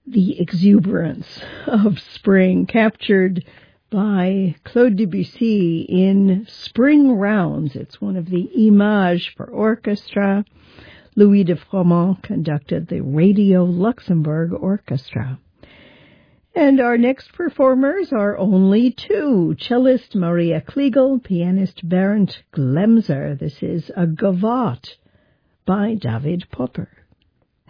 the exuberance of spring, captured by Claude Debussy in Spring Rounds. It's one of the Images for orchestra. Louis de Froment conducted the Radio Luxembourg Orchestra. And our next performers are only two, cellist Maria Kliegel, pianist Bernd Glemser. This is a gavotte by David Popper.